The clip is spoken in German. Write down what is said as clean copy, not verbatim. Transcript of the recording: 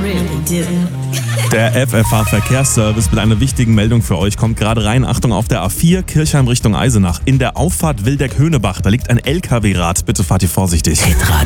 Der FFH-Verkehrsservice mit einer wichtigen Meldung für euch kommt gerade rein. Achtung, auf der A4 Kirchheim Richtung Eisenach. In der Auffahrt Wildeck-Höhnebach, da liegt ein LKW-Rad. Bitte fahrt ihr vorsichtig.